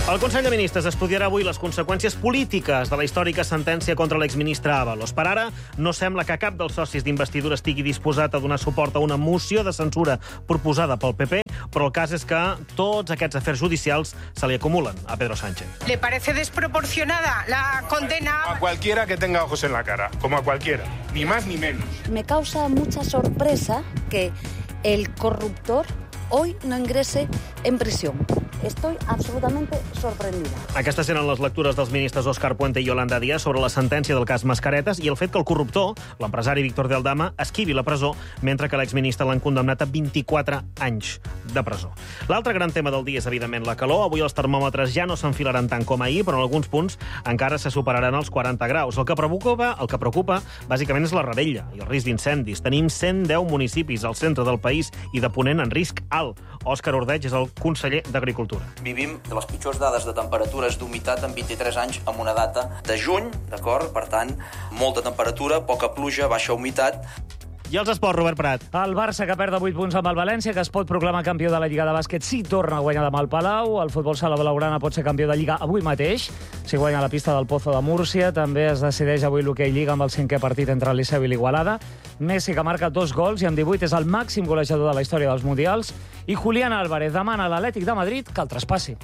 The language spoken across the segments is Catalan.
El Consell de Ministres estudiarà avui les conseqüències polítiques de la històrica sentència contra l'exministre Ábalos. Per ara, no sembla que cap dels socis d'investidura estigui disposat a donar suport a una moció de censura proposada pel PP, però el cas és que tots aquests afers judicials se li acumulen a Pedro Sánchez. ¿Le parece desproporcionada la condena? A cualquiera que tenga ojos en la cara, como a cualquiera, ni más ni menos. Me causa mucha sorpresa que el corruptor hoy no ingrese en prisión. Estoy absolutamente sorprendida. Aquestes eren les lectures dels ministres Òscar Puente i Yolanda Díaz sobre la sentència del cas Mascaretes i el fet que el corruptor, l'empresari Víctor de Aldama, esquivi la presó, mentre que l'exministre l'han condemnat a 24 anys de presó. L'altre gran tema del dia és, evidentment, la calor. Avui els termòmetres ja no s'enfilaran tant com ahir, però en alguns punts encara se superaran els 40 graus. El que preocupa, bàsicament, és la Rebella i el risc d'incendis. Tenim 110 municipis al centre del país i de Ponent en risc alt. Òscar Ordeig és el conseller d'Agricultura. Vivim de les pitjors dades de temperatures d'humitat en 23 anys amb una data de juny, d'acord? Per tant, molta temperatura, poca pluja, baixa humitat. I els esports, Robert Prat. El Barça, que perd 8 punts amb el València, que es pot proclamar campió de la Lliga de Bàsquet si torna a guanyar demà al Palau. El futbol sala blaugrana pot ser campió de Lliga avui mateix, si guanya la pista del Pozo de Múrcia. També es decideix avui l'Hockey Lliga amb el 5è partit entre el Liceu i l'Igualada. Messi, que marca 2 gols i amb 18 és el màxim golejador de la història dels Mundials. I Julián Álvarez demana a l'Atlètic de Madrid que el traspassi.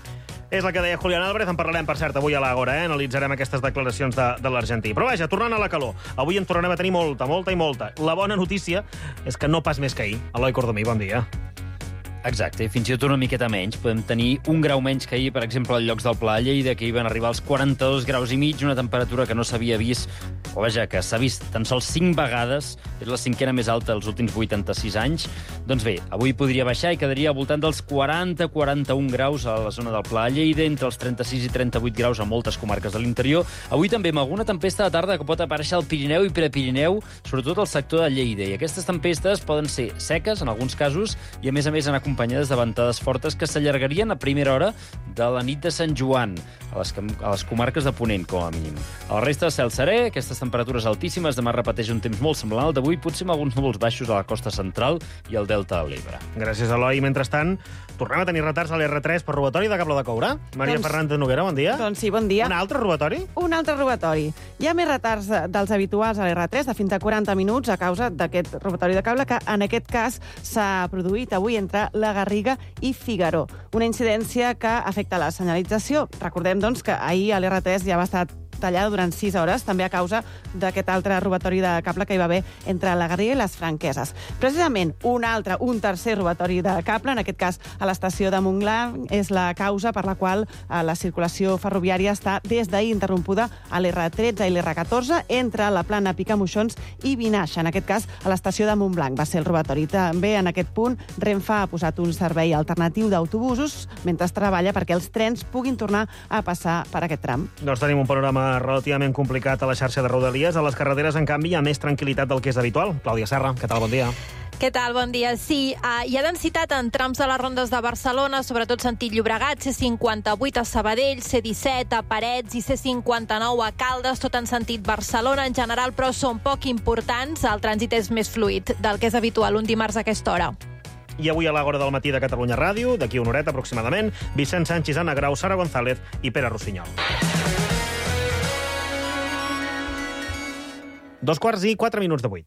És el que deia Julián Álvarez, en parlarem, per cert, avui a l'Àgora, Analitzarem aquestes declaracions de l'argentí. Però vaja, tornant a la calor, avui en tornarem a tenir molta. La bona notícia és que no pas més que ahir. Eloi Cordomí, bon dia. Exacte, fins i tot una miqueta menys. Podem tenir 1 grau menys que ahir, per exemple, als llocs del Pla de Lleida, que hi van arribar als 42 graus i mig, una temperatura que no s'havia vist, o vaja, que s'ha vist tan sols 5 vegades, és la 5ª més alta dels últims 86 anys. Doncs bé, avui podria baixar i quedaria al voltant dels 40-41 graus a la zona del Pla de Lleida, entre els 36 i 38 graus a moltes comarques de l'interior. Avui també amb alguna tempesta de tarda que pot aparèixer al Pirineu i Prepirineu, sobretot al sector de Lleida. I aquestes tempestes poden ser seques, en alguns casos, i a més anar acompanyades de ventades fortes que s'allargarien a primera hora de la nit de Sant Joan, a les comarques de Ponent, com a mínim. A la resta de cel serè, aquestes temperatures altíssimes, demà repeteix un temps molt semblant al d'avui, potser amb alguns núvols baixos a la costa central i al delta de l'Ebre. Gràcies, Eloi. Mentrestant, tornem a tenir retards a l'R3 per robatori de cable de coure. Maria Fernández Noguera, bon dia. Doncs sí, bon dia. Un altre robatori? Un altre robatori. Hi ha més retards dels habituals a l'R3, de fins a 40 minuts, a causa d'aquest robatori de cable, que en aquest cas s'ha produït avui entre la Garriga i Figaró. Una incidència que afecta la senyalització. Recordem, doncs, que ahir a l'R3 ja va estar tallada durant 6 hores, també a causa d'aquest altre robatori de cable que hi va haver entre la Garriga i les Franqueses. Precisament, un tercer robatori de cable, en aquest cas a l'estació de Montblanc, és la causa per la qual la circulació ferroviària està des d'ahir interrompuda a l'R13 i l'R14 entre la plana Picamoixons i Vinaixa, en aquest cas a l'estació de Montblanc. Va ser el robatori. També en aquest punt Renfe ha posat un servei alternatiu d'autobusos mentre es treballa perquè els trens puguin tornar a passar per aquest tram. Doncs tenim un panorama relativament complicat a la xarxa de Rodalies. A les carreteres, en canvi, hi ha més tranquil·litat del que és habitual. Clàudia Serra, què tal? Bon dia. Què tal? Bon dia. Sí, hi ha densitat en trams de les rondes de Barcelona, sobretot sentit Llobregat, C58 a Sabadell, C17 a Parets i C59 a Caldes, tot en sentit Barcelona. En general, però, són poc importants. El trànsit és més fluid del que és habitual un dimarts a aquesta hora. I avui a l'Àgora del matí de Catalunya Ràdio, d'aquí una horeta aproximadament, Vicent Sánchez, Anna Grau, Sara González i Pere Rossinyol. 2:04 de 8.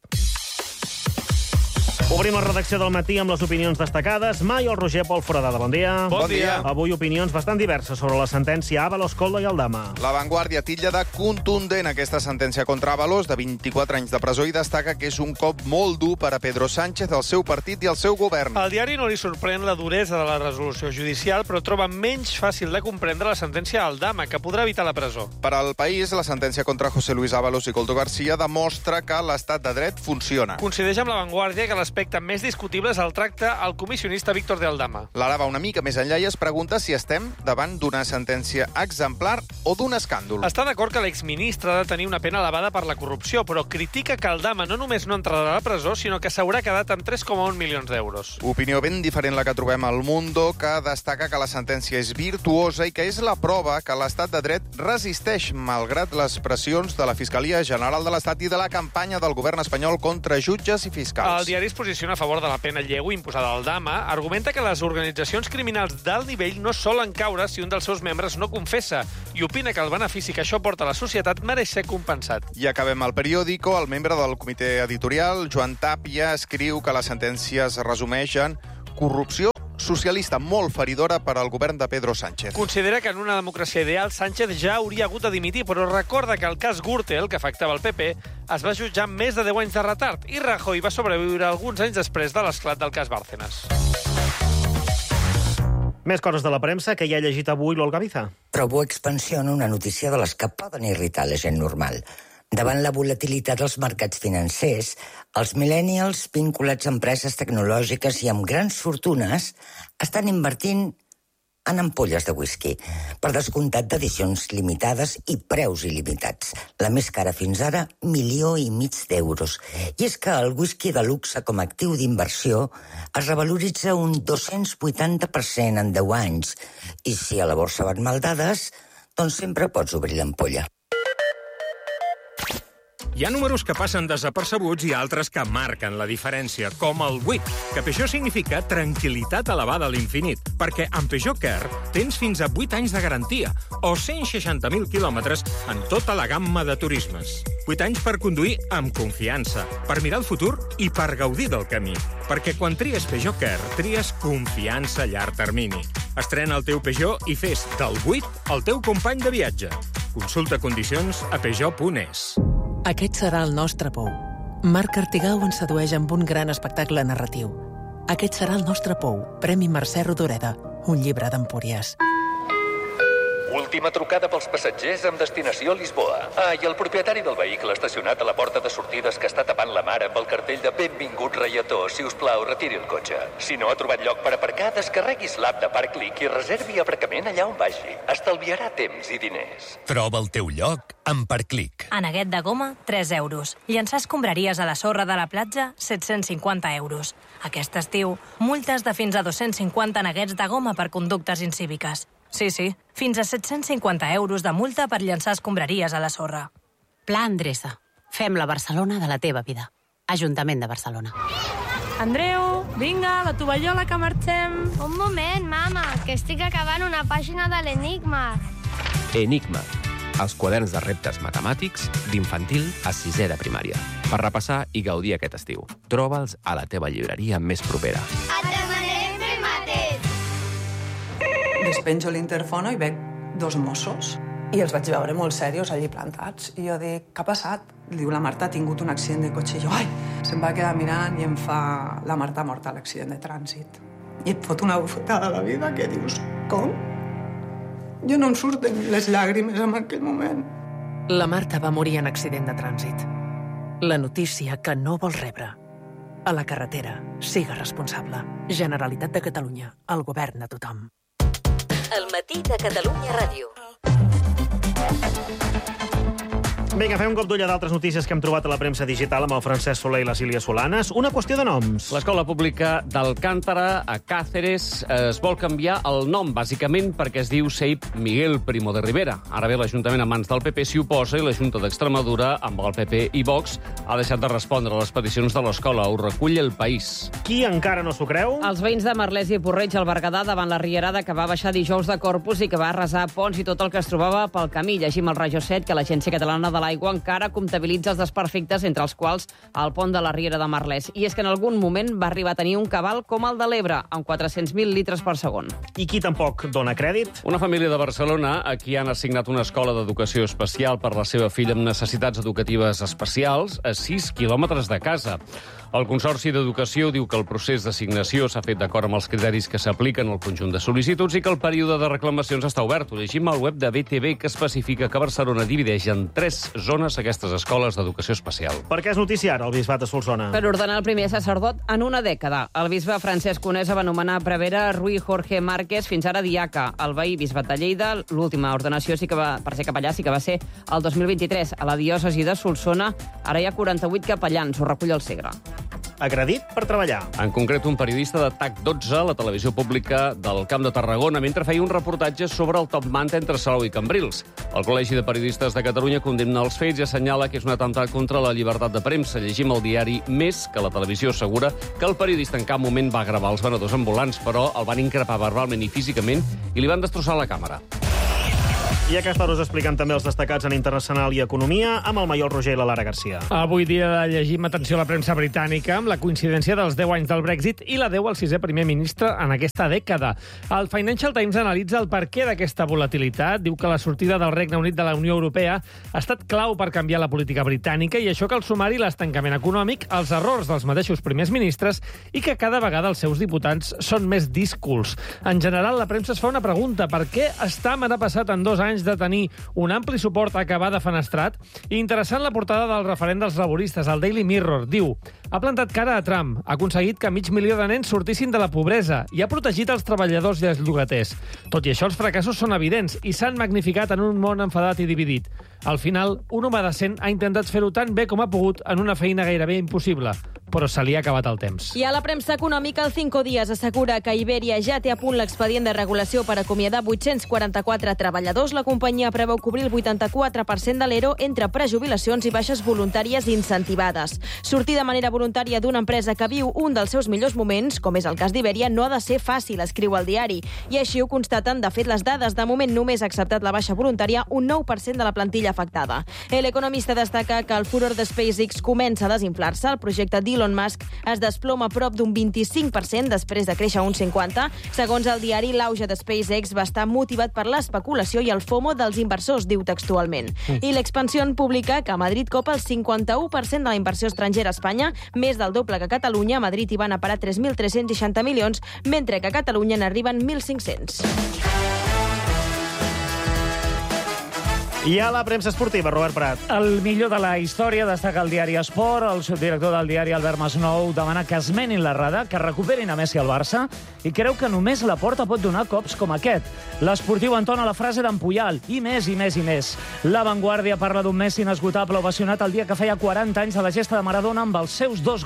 Obrim la redacció del matí amb les opinions destacades. Mai el Roger Pol Foradada, bon dia. Bon dia. Avui opinions bastant diverses sobre la sentència Ábalos, Koldo i Aldama. La Vanguardia titlla de contundent aquesta sentència contra Ábalos, de 24 anys de presó, i destaca que és un cop molt dur per a Pedro Sánchez, el seu partit i el seu govern. Al diari no li sorprèn la duresa de la resolució judicial, però troba menys fàcil de comprendre la sentència a Aldama, que podrà evitar la presó. Per al país, la sentència contra José Luis Ábalos i Koldo García demostra que l'estat de dret funciona. Coincideix amb la Vanguardia que l'aspecte més discutible és el tracte al comissionista Víctor de Aldama. L'Ara va una mica més enllà i es pregunta si estem davant d'una sentència exemplar o d'un escàndol. Està d'acord que l'exministre ha de tenir una pena elevada per la corrupció, però critica que Aldama no només no entrarà a la presó, sinó que s'haurà quedat amb 3,1 milions d'euros. Opinió ben diferent la que trobem al Mundo, que destaca que la sentència és virtuosa i que és la prova que l'estat de dret resisteix, malgrat les pressions de la Fiscalia General de l'Estat i de la campanya del govern espanyol contra jutges i fiscals. El diari es posiciona a favor de la pena lleu imposada al Dama, argumenta que les organitzacions criminals d'alt nivell no solen caure si un dels seus membres no confessa i opina que el benefici que això porta a la societat mereix ser compensat. I acabem al periòdico. El membre del comitè editorial, Joan Tàpia, escriu que les sentències resumeixen corrupció socialista molt feridora per al govern de Pedro Sánchez. Considera que en una democràcia ideal Sánchez ja hauria hagut de dimitir, però recorda que el cas Gürtel, que afectava el PP, es va jutjar amb més de 10 anys de retard i Rajoy va sobreviure alguns anys després de l'esclat del cas Bárcenas. Més coses de la premsa que ja ha llegit avui l'Olga Biza. Trobo expansió en una notícia de les que poden irritar la gent normal. Davant la volatilitat dels mercats financers, els millennials vinculats a empreses tecnològiques i amb grans fortunes estan invertint en ampolles de whisky, per descomptat d'edicions limitades i preus il·limitats. La més cara fins ara, 1,5 milions d'euros. I és que el whisky de luxe com a actiu d'inversió es revaloritza un 280% en 10 anys. I si a la borsa van mal dades, doncs sempre pots obrir l'ampolla. Hi ha números que passen desapercebuts i altres que marquen la diferència, com el 8, que Peugeot significa tranquil·litat elevada a l'infinit, perquè amb Peugeot Care tens fins a 8 anys de garantia o 160.000 quilòmetres en tota la gamma de turismes. 8 anys per conduir amb confiança, per mirar el futur i per gaudir del camí. Perquè quan tries Peugeot Care, tries confiança a llarg termini. Estrena el teu Peugeot i fes del 8 el teu company de viatge. Consulta condicions a peugeot.es. Aquest serà el nostre pou. Marc Artigau ens sedueix amb un gran espectacle narratiu. Aquest serà el nostre pou. Premi Mercè Rodoreda. Un llibre d'Empúries. Última trucada pels passatgers amb destinació a Lisboa. I el propietari del vehicle estacionat a la porta de sortides que està tapant la mar amb el cartell de benvingut reietó. Si us plau, retiri el cotxe. Si no ha trobat lloc per aparcar, descarreguis l'app de Parkclick i reservi aparcament allà on vagi. Estalviarà temps i diners. Troba el teu lloc amb Parkclick. Aneguet de goma, 3 euros. Llançar escombraries a la sorra de la platja, 750 euros. Aquest estiu, multes de fins a 250 aneguets de goma per conductes incíviques. Sí, fins a 750 euros de multa per llançar escombraries a la sorra. Pla Endreça. Fem la Barcelona de la teva vida. Ajuntament de Barcelona. Andreu, vinga, la tovallola que marxem. Un moment, mama, que estic acabant una pàgina de l'Enigma. Enigma. Els quaderns de reptes matemàtics d'infantil a 6è de primària. Per repassar i gaudir aquest estiu. Troba'ls a la teva llibreria més propera. Et demanem fer mates. Despenjo l'interfono i veig 2 Mossos i els vaig veure molt serios allí plantats. I jo dic, què ha passat? Diu, la Marta ha tingut un accident de cotxe. I jo, se'm va quedar mirant i em fa, la Marta ha mort a l'accident de trànsit. I et fot una bufetada a la vida que dius, com? Jo no em surten les llàgrimes en aquell moment. La Marta va morir en accident de trànsit. La notícia que no vols rebre. A la carretera, siga responsable. Generalitat de Catalunya, el govern de tothom. El matí de Catalunya Ràdio. Vinga, fem un cop d'ull a d'altres notícies que hem trobat a la premsa digital amb el Francesc Soler i la Sílvia Solanes. Una qüestió de noms. L'Escola Pública d'Alcántara, a Càceres, es vol canviar el nom, bàsicament perquè es diu CEIP Miguel Primo de Rivera. Ara bé, l'Ajuntament a mans del PP s'hi oposa i la Junta d'Extremadura, amb el PP i Vox, ha deixat de respondre a les peticions de l'escola. Ho recull El País. Qui encara no s'ho creu? Els veïns de Merlès i Porreig al Berguedà davant la rierada que va baixar dijous de Corpus i que va arrasar ponts i tot el que es trobava pel camí. Llegim al Rajo 7 que l'Agència Catalana de l'Aigua encara comptabilitza els desperfectes, entre els quals el pont de la Riera de Merlès. I és que en algun moment va arribar a tenir un cabal com el de l'Ebre, amb 400.000 litres per segon. I qui tampoc dona crèdit? Una família de Barcelona a qui han assignat una escola d'educació especial per la seva filla amb necessitats educatives especials a 6 quilòmetres de casa. El Consorci d'Educació diu que el procés d'assignació s'ha fet d'acord amb els criteris que s'apliquen al conjunt de sol·licituds i que el període de reclamacions està obert. Ho llegim al web de BTV, que especifica que Barcelona divideix en 3 zones aquestes escoles d'educació especial. Per què és notícia ara el bisbat de Solsona? Per ordenar el primer sacerdot en una dècada. El bisbe Francesc Conesa va nomenar prevere Rui Jorge Márquez, fins ara diaca. El veí bisbat de Lleida, l'última ordenació per ser capellà sí que va ser el 2023. A la diòcesi de Solsona ara hi ha 48 capellans, ho recull el Segre. agredit per treballar. En concret, un periodista de TAC12, la televisió pública del Camp de Tarragona, mentre feia un reportatge sobre el top manta entre Salou i Cambrils. El Col·legi de Periodistes de Catalunya condemna els fets i assenyala que és un atemptat contra la llibertat de premsa. Llegim al diari Més que la televisió assegura que el periodista en cap moment va gravar els venedors ambulants, però el van increpar verbalment i físicament i li van destrossar la càmera. I a aquesta hora us expliquem també els destacats en internacional i economia amb el Maiol Roger i la Lara Garcia. Avui dia de llegir amb atenció la premsa britànica amb la coincidència dels 10 anys del Brexit i la 10 al sisè primer ministre en aquesta dècada. El Financial Times analitza el perquè d'aquesta volatilitat. Diu que la sortida del Regne Unit de la Unió Europea ha estat clau per canviar la política britànica i això cal sumar-hi l'estancament econòmic, els errors dels mateixos primers ministres i que cada vegada els seus diputats són més díscols. En general, la premsa es fa una pregunta. Per què Starmer ha passat en 2 anys de tenir un ampli suport a acabar defenestrat? Interessant la portada del referent dels laboristes, el Daily Mirror. Diu: ha plantat cara a Trump, ha aconseguit que 500.000 de nens sortissin de la pobresa i ha protegit els treballadors i els llogaters. Tot i això, els fracassos són evidents i s'han magnificat en un món enfadat i dividit. Al final, un home decent ha intentat fer-ho tan bé com ha pogut en una feina gairebé impossible, però se li ha acabat el temps. I a la premsa econòmica, el 5 Días assegura que Iberia ja té a punt l'expedient de regulació per acomiadar 844 treballadors. La companyia preveu cobrir el 84% de l'ERO entre prejubilacions i baixes voluntàries incentivades. Sortir de manera voluntària d'una empresa que viu un dels seus millors moments, com és el cas d'Iberia, no ha de ser fàcil, escriu el diari. I així ho constaten, de fet, les dades. De moment només ha acceptat la baixa voluntària un 9% de la plantilla afectada. L'economista destaca que el furor de SpaceX comença a desinflar-se. El projecte d'Elon Musk es desploma a prop d'un 25% després de créixer un 50%. Segons el diari, l'auge de SpaceX va estar motivat per l'especulació i el FOMO dels inversors, diu textualment. I l'Expansió publica que a Madrid copa el 51% de la inversió estrangera a Espanya, més del doble que a Catalunya. A Madrid hi van a parar 3.360 milions, mentre que a Catalunya n'arriben 1.500. I a la premsa esportiva, Robert Prat. El millor de la història destaca el diari Esport. El subdirector del diari, Albert Masnou, demana que esmenin l'errada, que recuperin a Messi al Barça i creu que només la Porta pot donar cops com aquest. L'esportiu entona la frase d'en Puyal, i més, i més, i més. La Vanguardia parla d'un Messi inesgotable ovacionat el dia que feia 40 anys de la gesta de Maradona amb els seus 2